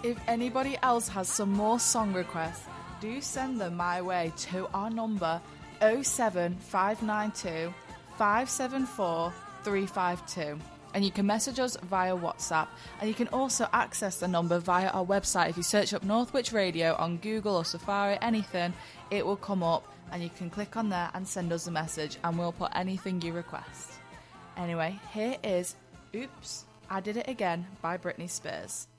If anybody else has some more song requests, do send them my way to our number 07592 574 352. And you can message us via WhatsApp, and you can also access the number via our website. If you search up Northwich Radio on Google or Safari, anything, it will come up, and you can click on there and send us a message, and we'll put anything you request. Anyway, here is Oops, I Did It Again by Britney Spears.